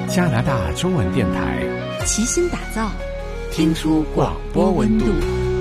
加拿大中文电台齐心打造， 听出广播温度。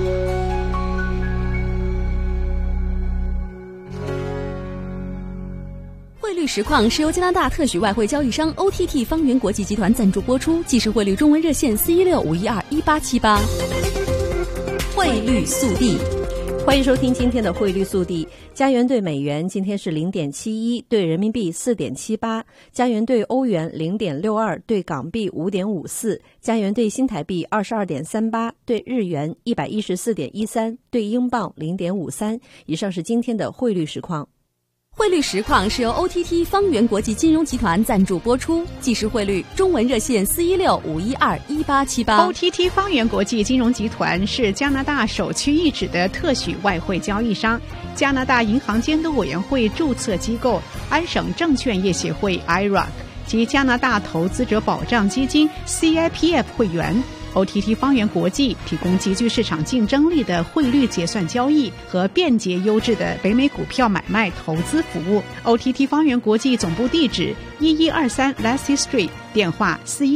汇率实况是由加拿大特许外汇交易商 OTT 方圆国际集团赞助播出，即时汇率中文热线416-512-1878。汇率速递， 欢迎收听今天的汇率速递。加元兑美元今天是 0.71， 兑人民币 4.78， 加元兑欧元 0.62， 兑港币 5.54， 加元兑新台币 22.38， 兑日元 114.13， 兑英镑 0.53。 以上是今天的汇率实况。 汇率实况是由 OTT 方圆国际金融集团赞助播出，即时汇率中文热线416-512-1878。 OTT 方圆国际金融集团是加拿大首屈一指的特许外汇交易商，加拿大银行监督委员会注册机构，安省证券业协会 IROC 及加拿大投资者保障基金 CIPF 会员。OTT 方圆国际提供极具市场竞争力的汇率结算交易和便捷优质的北美股票买卖投资服务。OTT 方圆国际总部地址1123 Lassie Street， 电话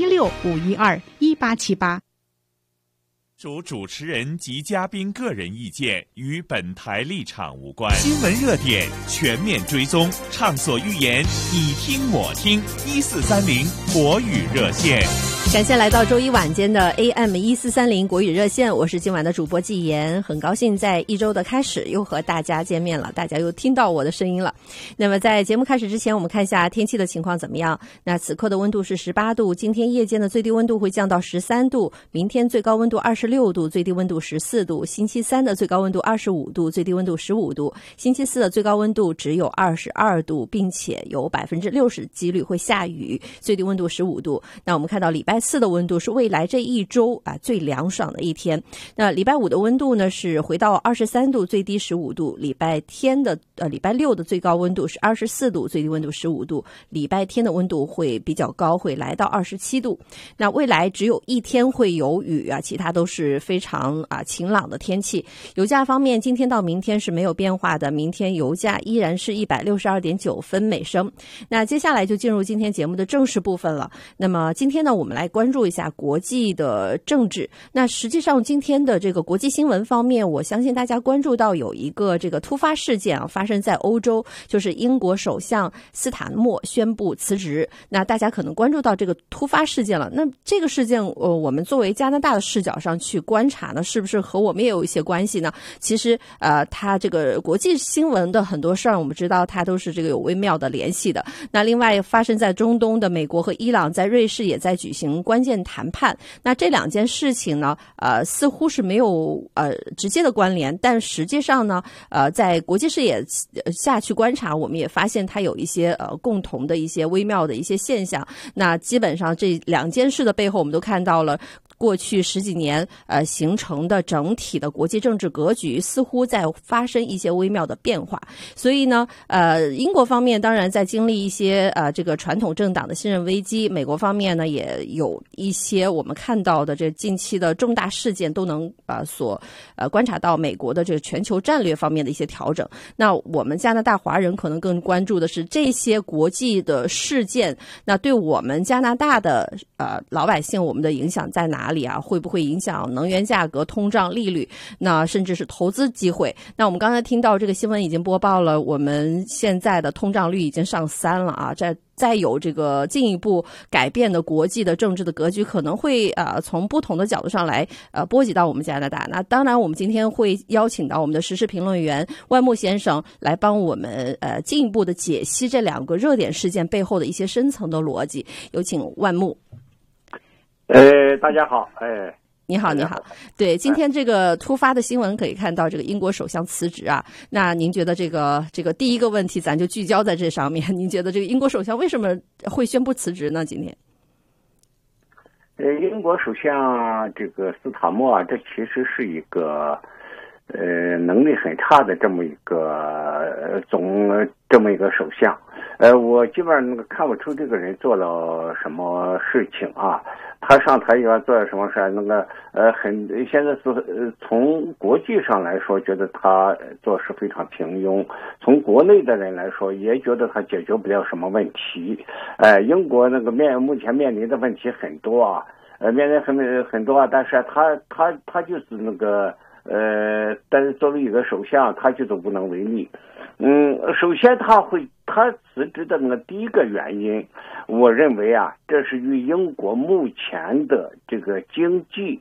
416-512-1878。 主持人及嘉宾个人意见与本台立场无关。新闻热点全面追踪，畅所欲言，你听我听。1430国语热线。 感谢来到周一晚间的 AM1430国语热线，我是今晚的主播季言，很高兴在一周的开始又和大家见面了，大家又听到我的声音了。那么在节目开始之前，我们看一下天气的情况怎么样。那此刻的温度是18度，今天夜间的最低温度会降到13度，明天最高温度26度，最低温度14度，星期三的最高温度25度，最低温度15度，星期四的最高温度只有22度，并且有60%几率会下雨，最低温度15度。那我们看到礼拜四的温度是未来这一周最凉爽的一天。那礼拜五的温度呢是回到23度，最低15度。礼拜六的最高温度是24度，最低温度15度。礼拜天的温度会比较高，会来到27度。那未来只有一天会有雨其他都是非常晴朗的天气。油价方面，今天到明天是没有变化的，明天油价依然是162.9分每升。那接下来就进入今天节目的正式部分了。那么今天呢，我们来关注一下国际的政治。那实际上今天的这个国际新闻方面，我相信大家关注到有一个这个突发事件发生在欧洲，就是英国首相斯坦默宣布辞职。那大家可能关注到这个突发事件了。那这个事件我们作为加拿大的视角上去观察呢，是不是和我们也有一些关系呢？其实它这个国际新闻的很多事儿，我们知道它都是这个有微妙的联系的。那另外发生在中东的美国和伊朗在瑞士也在举行关键谈判。那这两件事情呢似乎是没有直接的关联，但实际上呢在国际视野下去观察，我们也发现它有一些共同的一些微妙的一些现象。那基本上这两件事的背后，我们都看到了过去10几年形成的整体的国际政治格局似乎在发生一些微妙的变化。所以呢英国方面当然在经历一些这个传统政党的信任危机，美国方面呢也有一些我们看到的这近期的重大事件都能观察到美国的这个全球战略方面的一些调整。那我们加拿大华人可能更关注的是这些国际的事件，那对我们加拿大的老百姓我们的影响在哪里会不会影响能源价格、通胀、利率，那甚至是投资机会。那我们刚才听到这个新闻已经播报了，我们现在的通胀率已经上3了再有这个进一步改变的国际的政治的格局，可能会从不同的角度上来波及到我们加拿大。那当然我们今天会邀请到我们的时事评论员万木先生来帮我们进一步的解析这两个热点事件背后的一些深层的逻辑。有请万木。 大家好。 你好。对，今天这个突发的新闻可以看到这个英国首相辞职那您觉得这个第一个问题咱就聚焦在这上面，您觉得这个英国首相为什么会宣布辞职呢？今天英国首相这个斯坦默这其实是一个能力很差的这么一个首相。我基本上看不出这个人做了什么事情啊。他上台以后做了什么事？现在是从国际上来说，觉得他做事非常平庸；从国内的人来说，也觉得他解决不了什么问题。英国目前面临的问题很多啊，面临很多啊，但是他就是但是作为一个首相，他就是无能为力。首先他辞职的第一个原因，我认为啊，这是与英国目前的这个经济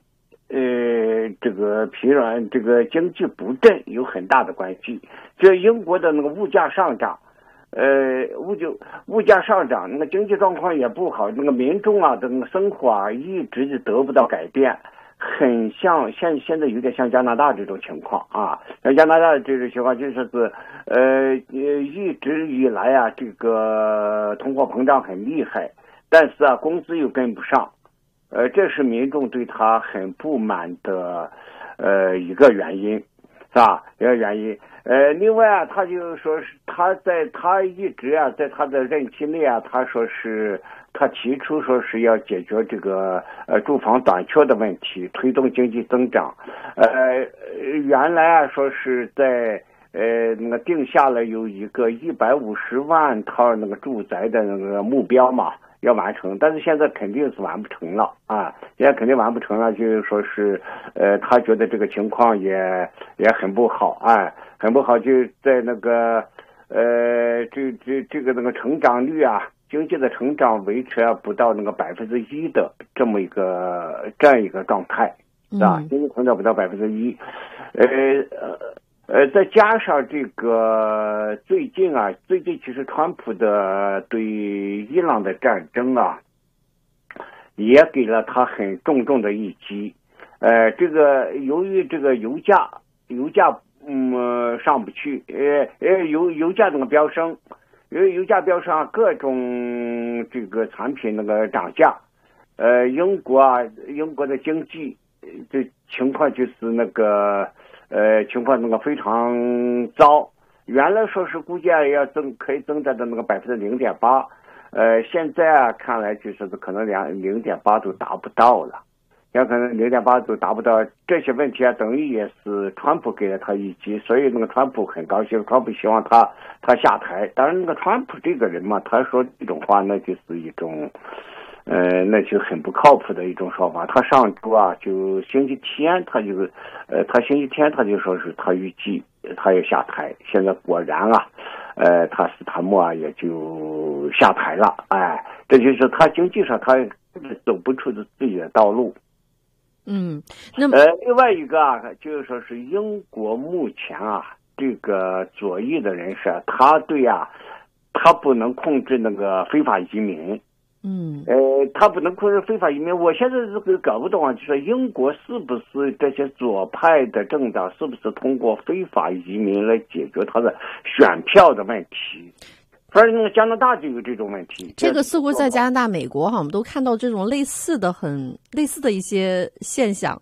疲软，这个经济不振有很大的关系。这英国的物价上涨，物价上涨，经济状况也不好，民众啊生活啊一直就得不到改变。很像现在有点像加拿大这种情况啊，加拿大这种情况就是一直以来啊，这个通货膨胀很厉害，但是啊工资又跟不上，这是民众对他很不满的一个原因，是吧？一个原因。另外啊，他就说是他一直啊在他的任期内啊，他提出说是要解决这个住房短缺的问题，推动经济增长。原来啊说是在定下了有一个150万套住宅的目标嘛，要完成，但是现在肯定是完不成了啊！现在肯定完不成了，就是说是他觉得这个情况也很不好啊，很不好，就在这个成长率啊。经济的成长维持不到1%的这样一个状态，是吧？经济成长不到1%，再加上这个最近其实川普的对伊朗的战争啊，也给了他很重的一击。这个由于这个油价上不去，油价飙升。因为油价飙升，各种这个产品涨价，英国的经济这情况就是情况非常糟。原来说是估计可以增长到0.8%，现在啊看来就是可能连0.8都达不到了。也可能0.8都达不到，这些问题啊，等于也是川普给了他一击，所以川普很高兴，川普希望他下台。当然川普这个人嘛，他说这种话那就是一种，那就很不靠谱的一种说法。他上周啊，就星期天他就说是他预计他要下台，现在果然啊，他斯坦默啊也就下台了，这就是他经济上他走不出自己的道路。 那么另外一个啊，就是说是英国目前啊，这个左翼的人士，他不能控制非法移民。他不能控制非法移民。我现在是搞不懂啊，就是英国是不是这些左派的政党是不是通过非法移民来解决他的选票的问题？反正加拿大就有这种问题。 这个似乎在加拿大、美国我们都看到这种类似的一些现象。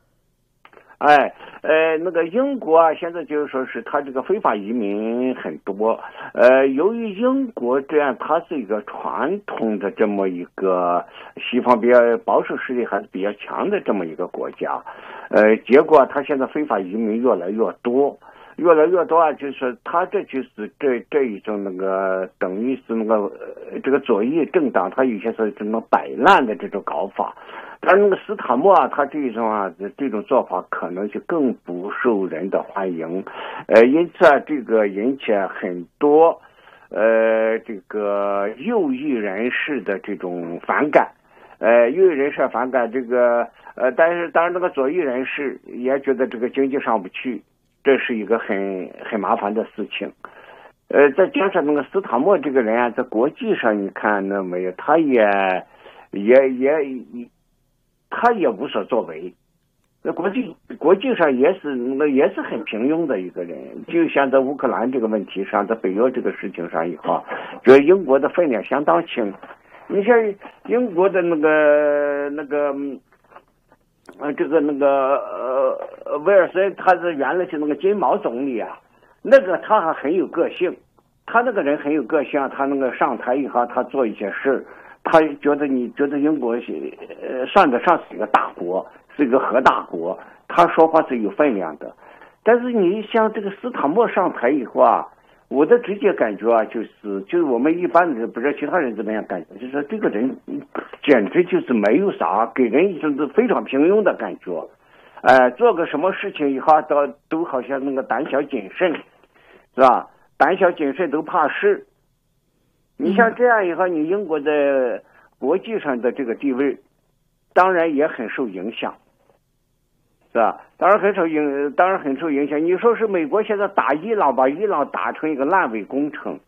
英国啊，现在就是说是他这个非法移民很多。由于英国这样，它是一个传统的这么一个西方比较保守势力还是比较强的这么一个国家，结果他现在非法移民越来越多啊，就是他这就是这一种等于是这个左翼政党，他有些是这种摆烂的这种搞法。但斯坦默啊，他这种做法可能就更不受人的欢迎，因此啊，这个引起很多这个右翼人士的这种反感，右翼人士反感这个但是当然左翼人士也觉得这个经济上不去，这是一个很麻烦的事情。再加上斯坦默这个人啊，在国际上你看没有，他也无所作为，国际上也是很平庸的一个人。就像在乌克兰这个问题上，在北约这个事情上以后，觉得英国的分量相当轻。你像英国的这个威尔森，他是原来是那个金毛总理啊，那个他还很有个性，他那个人很有个性，他那个上台以后，他做一些事，他觉得英国算得上是一个大国，是一个核大国，他说话是有分量的。但是你像这个斯坦默上台以后啊，我的直接感觉啊，就是我们一般人不知道其他人怎么样感觉，就是说这个人简直就是没有啥，给人一种非常平庸的感觉。做个什么事情以后都好像那个胆小谨慎，是吧？胆小谨慎都怕事。你像这样以后，你英国的国际上的这个地位，当然也很受影响，是吧？当然很受影响。你说是美国现在打伊朗，把伊朗打成一个烂尾工程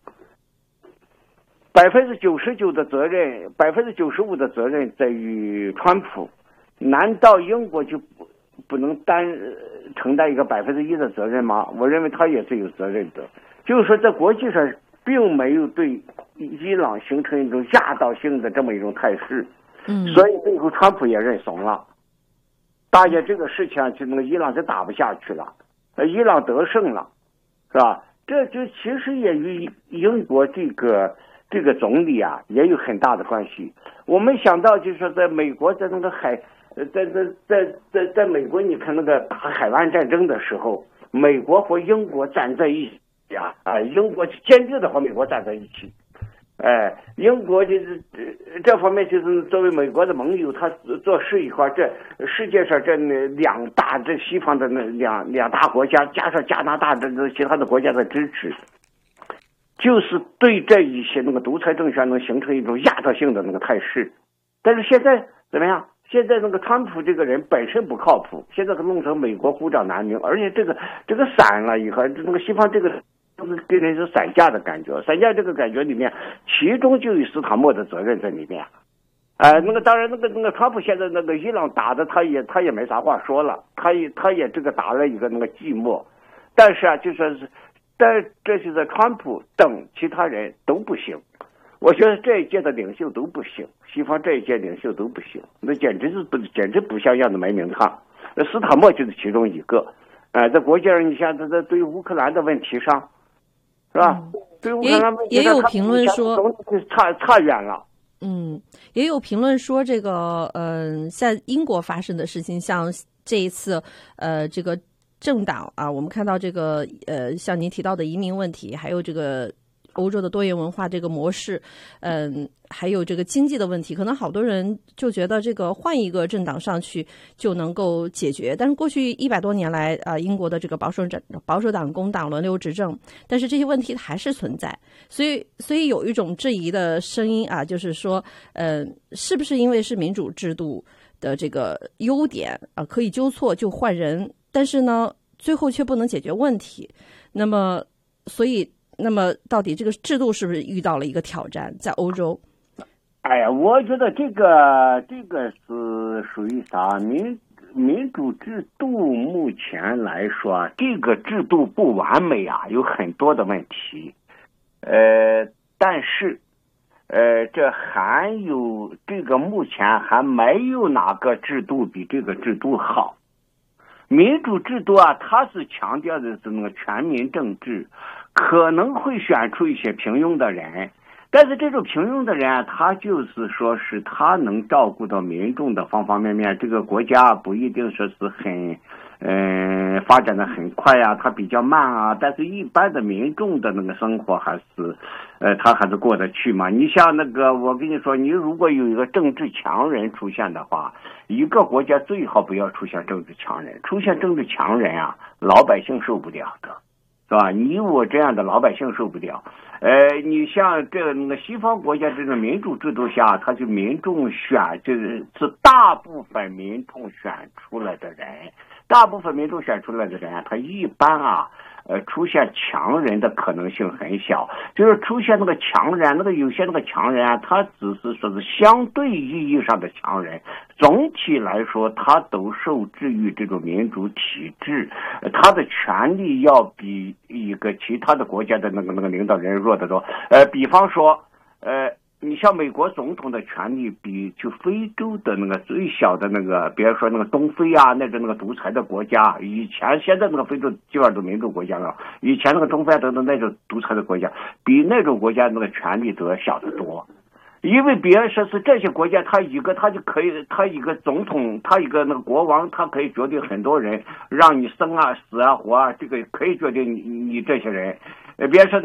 ，99%的责任，95%的责任在于川普，难道英国就不能承担一个1%的责任吗？我认为他也是有责任的。就是说，在国际上并没有对伊朗形成一种压倒性的这么一种态势，所以最后川普也认怂了。大家这个事情就那个伊朗就打不下去了，伊朗得胜了，是吧？这就其实也与英国这个总理啊也有很大的关系。我们想到就是说，在美国在那个在美国，你看那个打海湾战争的时候，美国和英国站在一起英国坚决的和美国站在一起。英国就是这方面就是作为美国的盟友，他做事以后，这世界上这西方的那两大国家，加上加拿大这其他的国家的支持，就是对这一些那个独裁政权能形成一种压倒性的那个态势。但是现在怎么样？现在那个川普这个人本身不靠谱，现在他弄成美国孤掌难鸣，而且这个散了以后，那个西方这个给人是散架的感觉，散架这个感觉里面，其中就有斯坦默的责任在里面。那个当然那个川普现在那个伊朗打的他也没啥话说了，他也这个打了一个那个寂寞，但是就说是，但这就是川普等其他人都不行。我觉得这一届的领袖都不行，西方这一届领袖都不行，那简直不像样的没名堂。斯坦默就是其中一个。在国际上，你像他在对乌克兰的问题上，是吧？对乌克兰问题上也有评论说差远了。 也有评论说这个在英国发生的事情，像这一次这个政党啊，我们看到这个像您提到的移民问题，还有这个欧洲的多元文化这个模式，还有这个经济的问题，可能好多人就觉得这个换一个政党上去就能够解决。但是过去100多年来英国的这个保守党、工党轮流执政，但是这些问题还是存在，所以有一种质疑的声音啊，就是说，是不是因为是民主制度的这个优点可以纠错就换人，但是呢，最后却不能解决问题。那么到底这个制度是不是遇到了一个挑战？在欧洲， 我觉得这个是属于啥？民主制度目前来说，这个制度不完美啊，有很多的问题。但是，这还有这个目前还没有哪个制度比这个制度好。民主制度啊，它是强调的是那个全民政治，可能会选出一些平庸的人，但是这种平庸的人啊，他就是说是他能照顾到民众的方方面面，这个国家不一定说是很发展的很快啊，它比较慢啊，但是一般的民众的那个生活还是他还是过得去嘛。你像那个我跟你说，你如果有一个政治强人出现的话，一个国家最好不要出现政治强人，出现政治强人啊，老百姓受不了的，是吧？你我这样的老百姓受不了。你像这个西方国家这种民主制度下，他就民众选，就是大部分民众选出来的人，他一般出现强人的可能性很小，就是出现那个强人，有些强人啊，他只是说是相对意义上的强人，总体来说他都受制于这种民主体制，他的权力要比一个其他的国家的那个领导人弱得多。比方说你像美国总统的权力比就非洲的那个最小的那个，比如说那个东非啊，那个独裁的国家，现在那个非洲基本上都民主国家了，以前那个中非等等那种独裁的国家，比那种国家那个权力都要小得多。因为别人说是这些国家，他一个总统，他一个那个国王，他可以决定很多人，让你生啊、死啊、活啊，这个可以决定你这些人。别说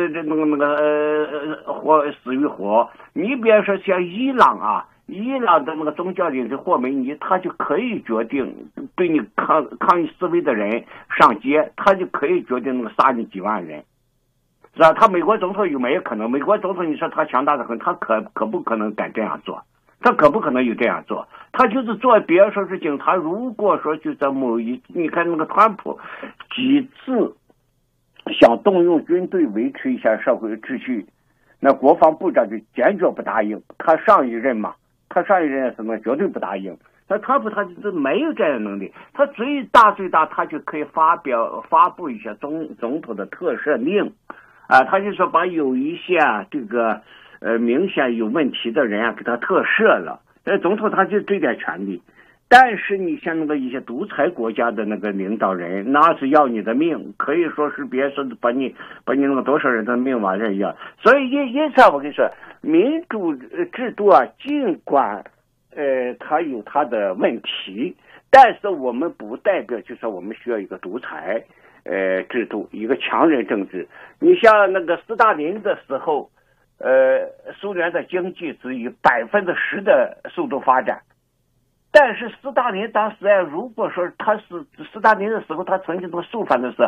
活死与活，你别说像伊朗啊，伊朗的那个宗教领袖霍梅尼，他就可以决定对你抗议示威的人上街，他就可以决定杀你几万人，是吧？他美国总统有没有可能？美国总统你说他强大的很，他可不可能敢这样做？他可不可能有这样做？他就是做，别说是警察，如果说就在你看那个川普几次想动用军队维持一下社会秩序，那国防部长就坚决不答应。他上一任什么绝对不答应。那川普他就是没有这样的能力，他最大他就可以发布一些总统的特赦令啊，他就说把有一些这个明显有问题的人啊给他特赦了。总统他就这点权利。但是你像那个一些独裁国家的那个领导人，那是要你的命，可以说是别说把你那个多少人的命往这一样。所以因此我跟你说，民主制度啊，尽管它有它的问题，但是我们不代表就是我们需要一个独裁制度，一个强人政治。你像那个斯大林的时候，苏联的经济只以10%的速度发展。但是斯大林当时如果说斯大林的时候，他曾经都肃反的是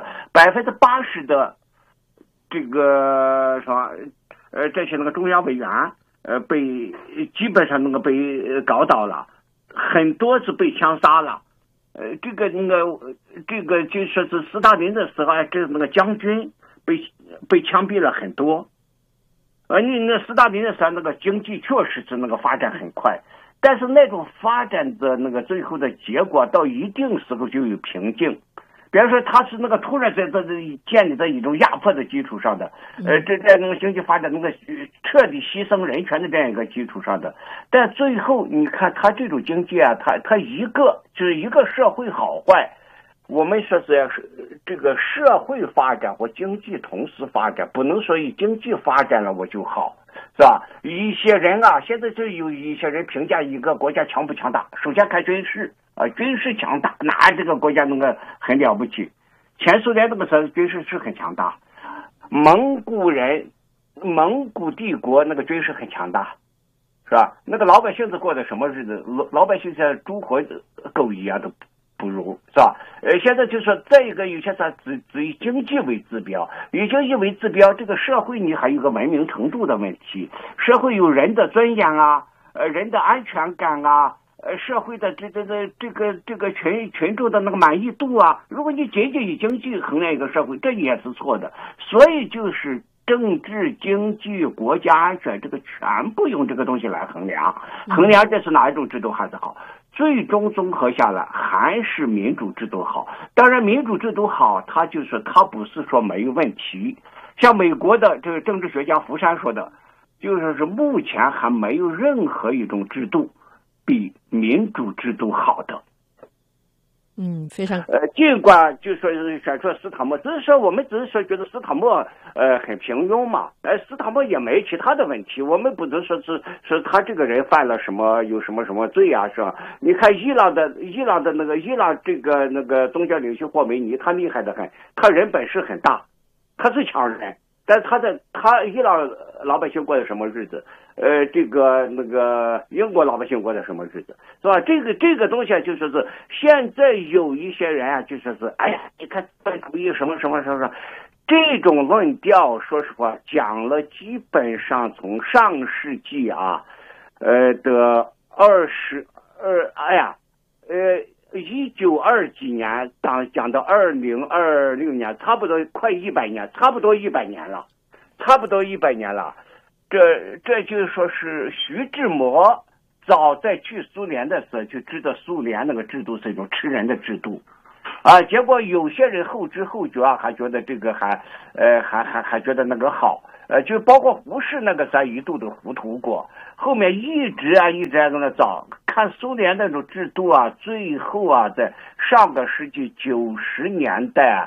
80%的这个什么这些那个中央委员被基本上那个被搞倒了，很多是被枪杀了。这个就说是斯大林的时候，这那个将军被枪毙了很多。你那斯大林的时候，那个经济确实是那个发展很快。但是那种发展的那个最后的结果到一定时候就有瓶颈，比方说他是那个突然在建立在一种压迫的基础上的，在那个经济发展那个彻底牺牲人权的这样一个基础上的，但最后你看他这种经济啊，他一个社会好坏，我们说是这个社会发展和经济同时发展，不能说以经济发展了我就好。是吧？一些人啊，现在就有一些人评价一个国家强不强大，首先看军事啊，军事强大，那这个国家那个很了不起。前苏联那个时候军事是很强大，蒙古帝国那个军事很强大，是吧？那个老百姓是过的什么日子？老百姓像猪和狗一样都不如，是吧？现在就说再一个，有些啥只以经济为指标，以经济为指标，这个社会你还有个文明程度的问题，社会有人的尊严啊，人的安全感啊，社会的这个群众的那个满意度啊，如果你仅仅以经济衡量一个社会，这也是错的。所以就是政治、经济、国家安全，这个全部用这个东西来衡量这是哪一种制度还是好。最终综合下来还是民主制度好。当然民主制度好，它不是说没有问题。像美国的这个政治学家福山说的，就是目前还没有任何一种制度比民主制度好的。 非常尽管就说选出斯坦默，我们只是说觉得斯坦默很平庸嘛，斯坦默也没其他的问题，我们不能说是他这个人犯了有什么罪啊，是吧？你看伊朗这个那个宗教领袖霍梅尼，他厉害的很，他人本事很大，他是强人，但他伊朗老百姓过的什么日子？英国老百姓过的什么日子，是吧？这个东西啊，就说是现在有一些人啊，就说是你看资本主义什么，这种论调，说实话讲了，基本上从上世纪的1920几年讲到2026年，差不多快100年，差不多100年了。这就是说是徐志摩早在去苏联的时候就知道苏联那个制度是一种吃人的制度啊，结果有些人后知后觉还觉得这个还觉得那个好就包括胡适那个咱一度都糊涂过，后面一直在那找，看苏联那种制度啊，最后啊，在上个世纪90年代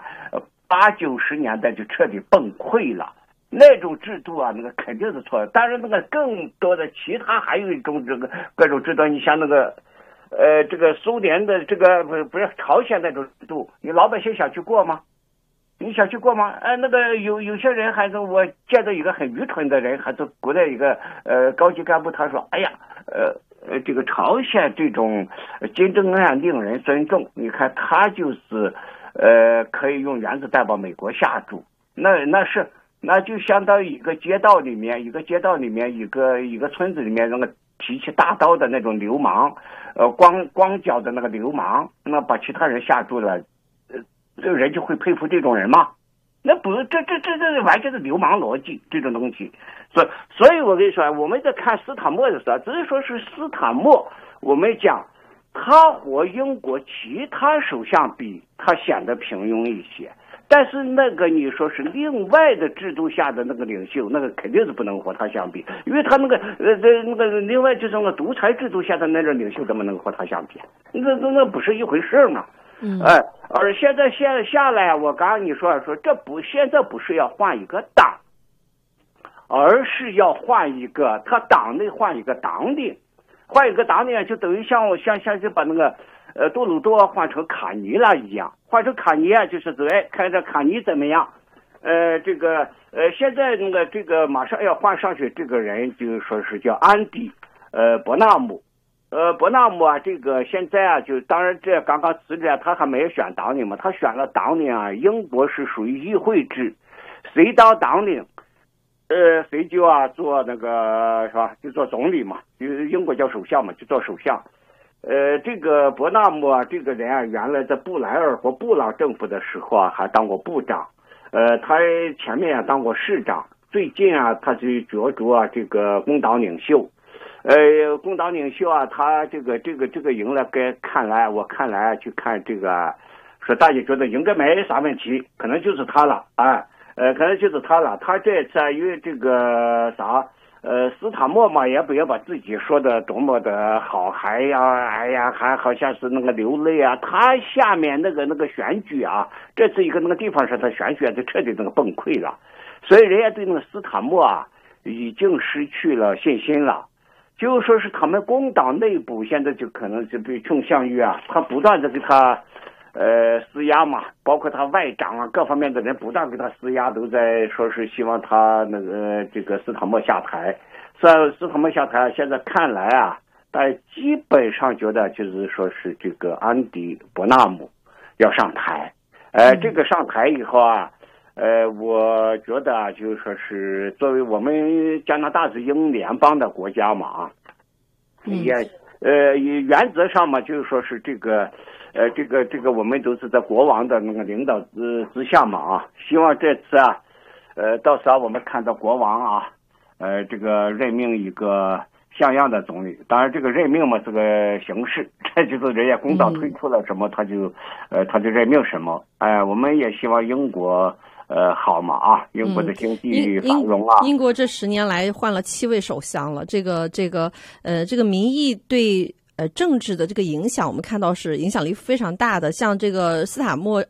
，80、90年代就彻底崩溃了。那种制度啊，那个肯定是错的。当然，那个更多的其他还有一种这个各种制度，你像那个，这个苏联的这个不是朝鲜那种制度，你老百姓想去过吗？你想去过吗？那个有些人还是我见到一个很愚蠢的人，还是国内一个高级干部，他说：“哎呀，这个朝鲜这种金正恩令人尊重，你看他就是可以用原子弹把美国吓住。那就相当于一个街道里面，一个村子里面那个提起大刀的那种流氓，光脚的那个流氓，那把其他人吓住了。”这个人就会佩服这种人吗？那不，这完全是流氓逻辑，这种东西。所以我跟你说，我们在看斯坦默的时候，只是说是斯坦默，我们讲他和英国其他首相比，他显得平庸一些。但是那个你说是另外的制度下的那个领袖，那个肯定是不能和他相比，因为他那个另外就是那个独裁制度下的那种领袖怎么能和他相比？那不是一回事嘛。而现在下来，我刚刚你说现在不是要换一个党，而是要换一个他党内换一个党领，就等于像就把那个杜鲁多换成卡尼了一样，换成卡尼啊，就是看着卡尼怎么样。现在那个这个马上要换上去这个人，就是说是叫安迪伯纳姆。伯纳姆啊，这个现在啊，就当然这刚刚辞职啊，他还没有选党领嘛，他选了党领啊。英国是属于议会制，谁当党领，谁就做那个是吧？就做总理嘛，英国叫首相嘛，就做首相。这个伯纳姆啊，这个人啊，原来在布莱尔和布朗政府的时候啊，还当过部长。他前面也当过市长，最近啊，他就角逐啊这个工党领袖。工党领袖啊，他这个赢了，我看来去看这个，说大家觉得应该没啥问题，可能就是他了啊，他这次因为这个斯坦默嘛，也不要把自己说的多么的好，还好像是那个流泪啊。他下面那个选举啊，这次一个那个地方上他选举就彻底那个崩溃了，所以人家对那个斯坦默啊已经失去了信心了。就说是他们工党内部现在就可能就被倾向于啊，他不断的给他施压嘛，包括他外长啊各方面的人不断给他施压，都在说是希望他那个这个斯坦默下台。虽然斯坦默下台，现在看来啊，但基本上觉得就是说是这个安迪伯纳姆要上台。这个上台以后啊。我觉得就是说是作为我们加拿大是英联邦的国家嘛，也原则上嘛，就是说是这个我们都是在国王的那个领导之下嘛啊，希望这次啊，到时候我们看到国王啊，这个任命一个像样的总理，当然这个任命嘛是个形式，这就是人家工党推出了什么，他就任命什么。我们也希望英国。好嘛啊，英国的经济繁荣啊。 英国这10年来换了7位首相了，这个民意对政治的这个影响，我们看到是影响力非常大的。像这个斯坦默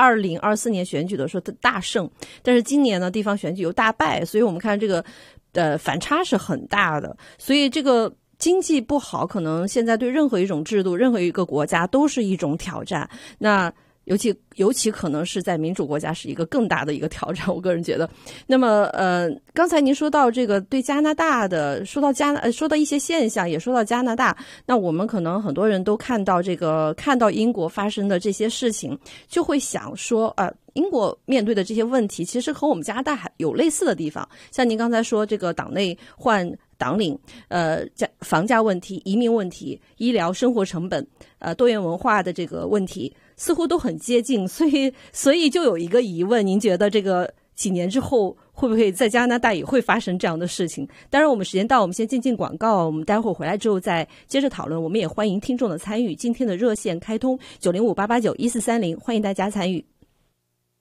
2024年选举的时候大胜，但是今年呢地方选举又大败，所以我们看这个反差是很大的。所以这个经济不好，可能现在对任何一种制度、任何一个国家都是一种挑战。那尤其可能是在民主国家是一个更大的一个挑战，我个人觉得。那么刚才您说到这个对加拿大的，说到一些现象，也说到加拿大，那我们可能很多人都看到英国发生的这些事情，就会想说英国面对的这些问题其实和我们加拿大还有类似的地方。像您刚才说这个党内换党领，房价问题、移民问题、医疗生活成本，多元文化的这个问题似乎都很接近，所以就有一个疑问，您觉得这个几年之后会不会在加拿大也会发生这样的事情？当然我们时间到，我们先进广告，我们待会儿回来之后再接着讨论。我们也欢迎听众的参与，今天的热线开通905-889-1430，欢迎大家参与。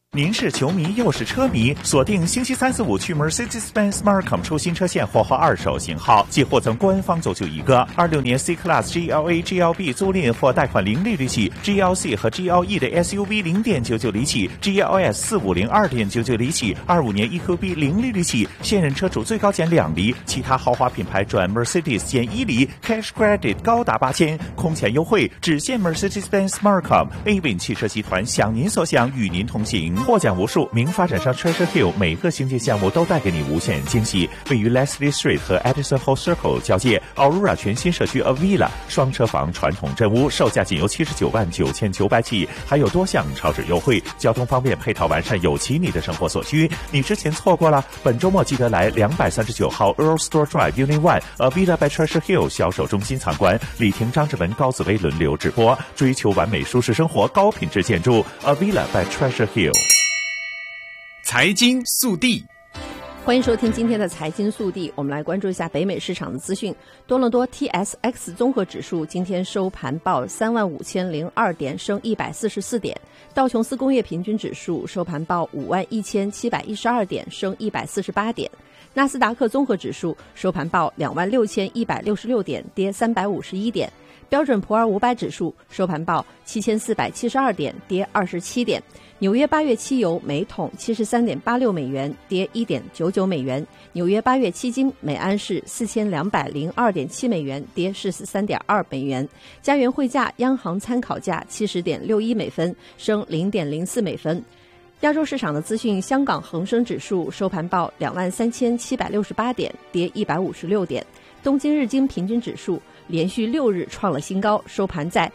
您是球迷又是车迷，锁定星期3、4、5去 Mercedes-Benz Markham 出新车线或号二手型号，即获赠官方走秀一个。26年 C-Class GLA、GLB 租赁或贷款零利率起 ，GLC 和 GLE 的 SUV 0.99厘起 ，GLS 450 2.99厘起，25年 EQB 零利率起，现任车主最高减2厘，其他豪华品牌转 Mercedes 减1厘 ，Cash Credit 高达8000，空前优惠，只限 Mercedes-Benz Markham。A-Win 汽车集团想您所想，与您同行。获奖无数，名发展商 Treasure Hill 每个新建项目都带给你无限惊喜。位于 Leslie Street 和 Edison Hall Circle 交界 ，Aurora 全新社区 Avila 双车房传统镇屋，售价仅由799900起，还有多项超值优惠，交通方便，配套完善，有其你的生活所需。你之前错过了，本周末记得来239号 Earl Store Drive Unit 1 Avila by Treasure Hill 销售中心参观，李婷、张志文、高紫薇轮流直播，追求完美舒适生活，高品质建筑 Avila by Treasure Hill。 财经速递， 欢迎收听今天的财经速递。我们来关注一下北美市场的资讯。多伦多 TSX 综合指数今天收盘报35002点，升144点。道琼斯工业平均指数收盘报51712点，升148点。纳斯达克综合指数收盘报26166点，跌351点。标准普尔500指数收盘报7472点，跌27点。纽约8月期油每桶73.86美元，跌1.99美元。纽约8月期金每安士4202.7美元，跌43.2美元。加元汇价央行参考价70.61美分，升0.04美分。亚洲市场的资讯，香港恒生指数收盘报23768点，跌156点。东京日经平均指数连续6日创了新高，收盘在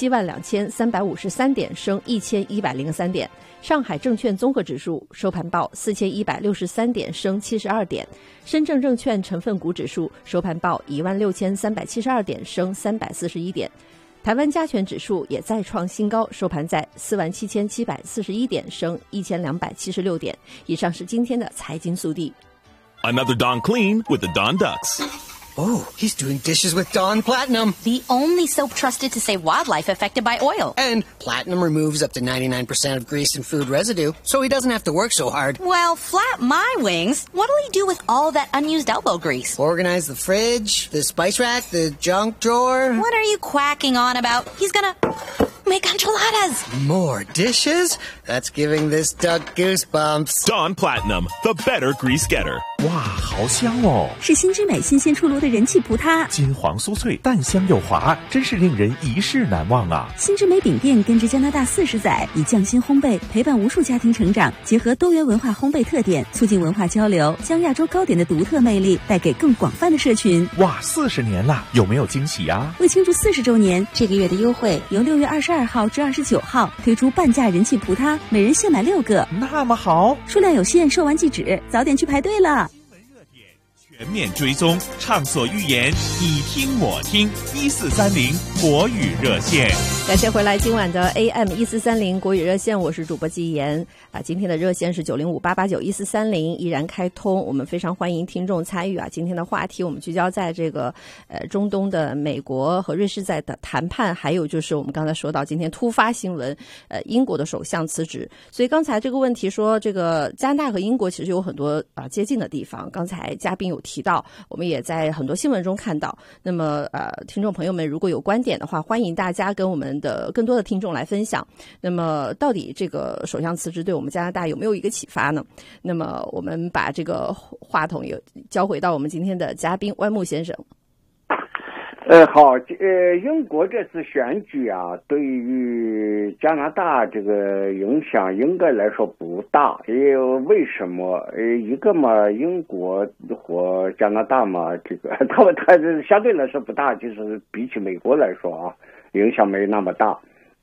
72353点，升1103点。上海证券综合指数收盘报4163点，升72点。深圳证券成分股指数收盘报16372点，升341点。台湾加权指数也再创新高，收盘在47741点，升1276点。以上是今天的财经速递。 Another Dawn clean with the Dawn Ducks.Oh, he's doing dishes with Dawn Platinum. The only soap trusted to save wildlife affected by oil. And Platinum removes up to 99% of grease and food residue, so he doesn't have to work so hard. Well, flap my wings. What'll he do with all that unused elbow grease? Organize the fridge, the spice rack, the junk drawer. What are you quacking on about? He's gonna make enchiladas. More dishes? That's giving this duck goosebumps. Dawn Platinum, the better grease getter. 哇，好香哦！ 是新之美新鲜出炉的人气葡挞， 金黄酥脆，淡香又滑，真是令人一世难忘啊！ 新之美饼店根植加拿大40载，以匠心烘焙陪伴无数家庭成长，结合多元文化烘焙特点，促进文化交流，将亚洲糕点的独特魅力带给更广泛的社群。 哇，40年了，有没有惊喜啊？ 为庆祝40周年，这个月的优惠由6月22号至29号推出半价人气葡挞，每人限买6个， 那么好， 数量有限，售完即止，早点去排队了。 全面追踪，畅所欲言，你听我听，1430国语热线。 感谢回来今晚的 AM1430国语热线，我是主播季言啊。今天的热线是905-889-1430，依然开通，我们非常欢迎听众参与啊。今天的话题我们聚焦在这个中东的美国和瑞士在的谈判，还有就是我们刚才说到今天突发新闻，英国的首相辞职。所以刚才这个问题说，这个加拿大和英国其实有很多接近的地方，刚才嘉宾有提到，我们也在很多新闻中看到。那么听众朋友们如果有观点的话，欢迎大家跟我们的更多的听众来分享。那么到底这个首相辞职对我们加拿大有没有一个启发呢？那么我们把这个话筒也交回到我们今天的嘉宾万木先生。 好，英国这次选举啊，对于加拿大这个影响应该来说不大。为什么？一个嘛，英国和加拿大嘛，这个它相对来说不大，就是比起美国来说啊，影响没那么大。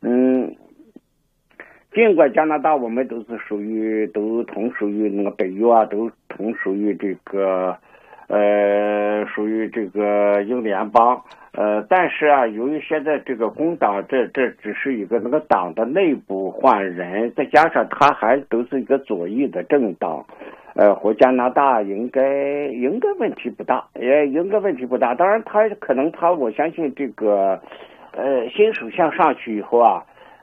尽管加拿大我们都同属于那个北约啊，都同属于这个。属于这个英联邦，但是啊，由于现在这个工党这只是一个那个党的内部换人，再加上它还都是一个左翼的政党，和加拿大应该问题不大，也应该问题不大。当然，我相信这个新首相上去以后啊，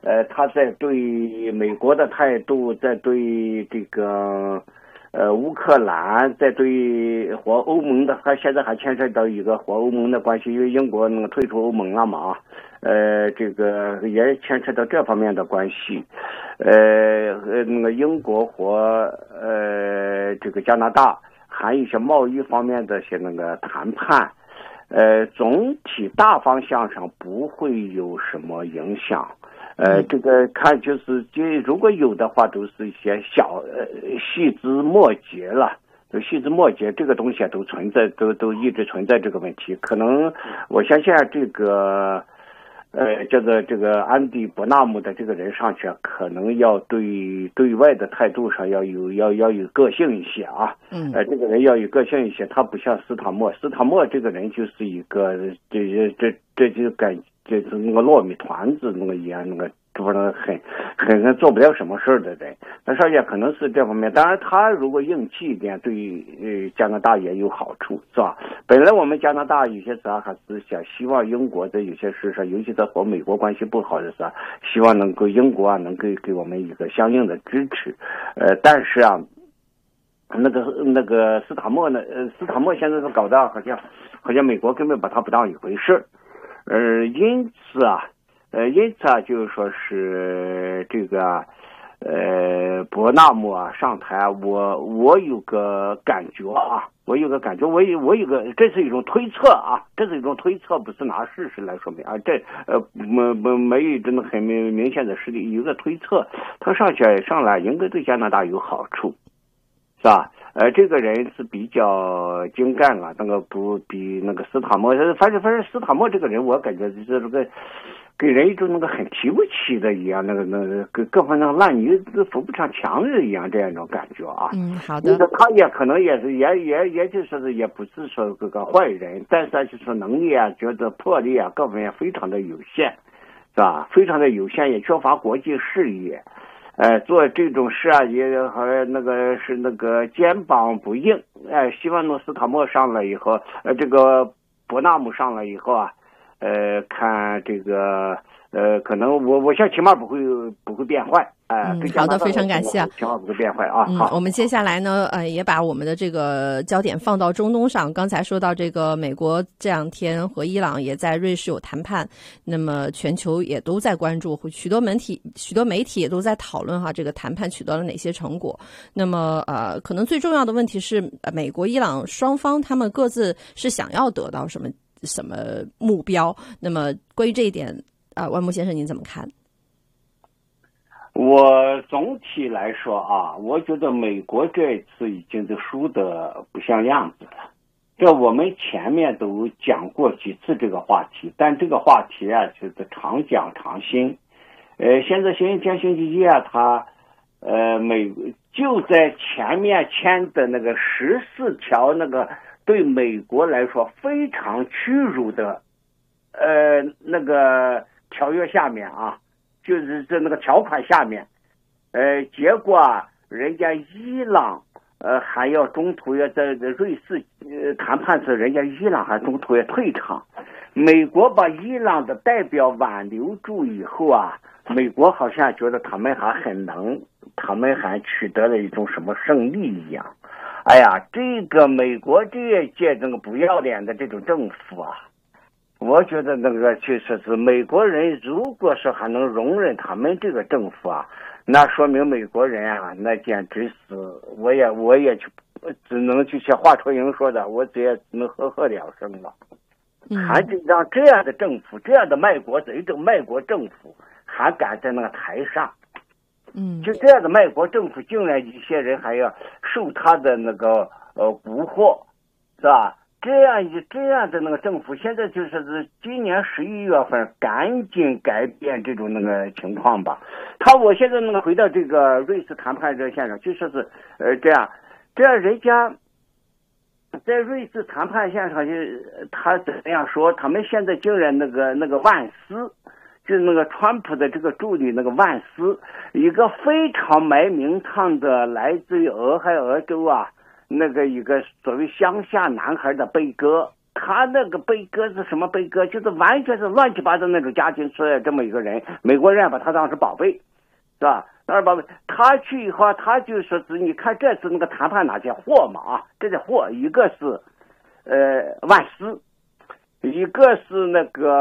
他在对美国的态度，在对这个乌克兰，在对和欧盟的，他现在还牵扯到一个和欧盟的关系，因为英国那个退出欧盟了嘛，这个也牵扯到这方面的关系，那个英国和这个加拿大还有一些贸易方面的些那个谈判，总体大方向上不会有什么影响。这个看就是如果有的话，都是一些小细枝末节了。细枝末节这个东西都存在，都一直存在这个问题。可能我相信这个叫做这个安迪伯纳姆的这个人上去，可能要对外的态度上要有个性一些啊。这个人要有个性一些，他不像斯塔默这个人就是一个这就感就是那个糯米团子那个一样，那个不能很做不了什么事的人。那上也可能是这方面，当然他如果硬气一点，对加拿大也有好处，是吧？本来我们加拿大有些时候还是希望英国在有些事上，尤其在和美国关系不好的时候，希望能够英国能够给我们一个相应的支持。但是啊，那个斯塔默呢？斯塔默现在是搞到好像美国根本把他不当一回事。因此啊，就是说是这个伯纳姆啊上台，我有个感觉啊，我有个这是一种推测啊，不是拿事实来说明啊，这没有真的很明显的实力，有个推测，他上来应该对加拿大有好处，是吧？这个人是比较精干了，那个不比那个斯塔默，反正斯塔默这个人，我感觉就是这个给人一种那个很提不起的一样，那个各方面烂泥扶不上墙的一样，这样一种感觉啊。 好的。 他也可能也是也就是也不是说这个坏人，但是就是说能力啊，觉得魄力啊，各方面非常的有限，是吧？非常的有限，也缺乏国际视野。做这种事啊，也好那个肩膀不硬。希望斯塔默上来以后，这个伯纳姆上来以后啊，看这个可能我想起码不会变坏。 好的，非常感谢啊， 起码不会变坏啊。 好，我们接下来呢，也把我们的这个焦点放到中东上。刚才说到这个美国这两天和伊朗也在瑞士有谈判，那么全球也都在关注，许多媒体也都在讨论这个谈判取得了哪些成果。那么可能最重要的问题是，美国伊朗双方他们各自是想要得到什么目标？那么关于这一点万木先生您怎么看？ 我总体来说啊，我觉得美国这一次已经都输得不像样子了。这我们前面都讲过几次这个话题，但这个话题啊，就是常讲常新。现在星期一啊，他就在前面签的那个14条那个对美国来说非常屈辱的那个条约下面啊。就是在那个条款下面，结果人家伊朗还要中途要在瑞士谈判时，人家伊朗还中途要退场。美国把伊朗的代表挽留住以后啊，美国好像觉得他们还很能，他们还取得了一种什么胜利一样。哎呀，这个美国这一届这个不要脸的这种政府啊，我觉得那个确实是美国人，如果是还能容忍他们这个政府啊，那说明美国人啊，那简直是我也去只能去像华春莹说的，我只也能呵了声了。还让这样的政府，这样的卖国贼，这卖国政府还敢在那个台上，就这样的卖国政府，竟然一些人还要受他的那个蛊惑，是吧？这样的那个政府，现在就是今年11月份赶紧改变这种那个情况吧。我现在那个回到这个瑞士谈判热线上，就说是这样人家在瑞士谈判线上他怎么样说？他们现在竟然那个万斯，就是那个川普的这个助理那个万斯，一个非常埋名堂的来自于俄亥俄州啊。那个一个所谓乡下男孩的悲歌， 他那个贝哥是什么贝哥，就是完全是乱七八糟那种家庭是这么一个人，美国人把他当成宝贝，是吧？当然宝贝，他去以后，他就说是你看这次那个谈判哪些货嘛啊，这些货一个是万斯，一个是那个